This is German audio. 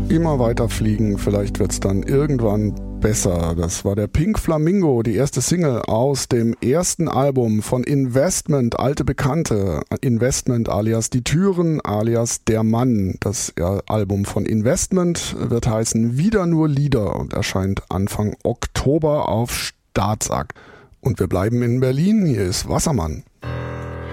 Immer weiter fliegen, vielleicht wird's dann irgendwann besser. Das war der Pink Flamingo, die erste Single aus dem ersten Album von Investment, alte Bekannte. Investment alias Die Türen alias Der Mann. Das Album von Investment wird heißen Wieder nur Lieder und erscheint Anfang Oktober auf Staatsakt. Und wir bleiben in Berlin, hier ist Wassermann.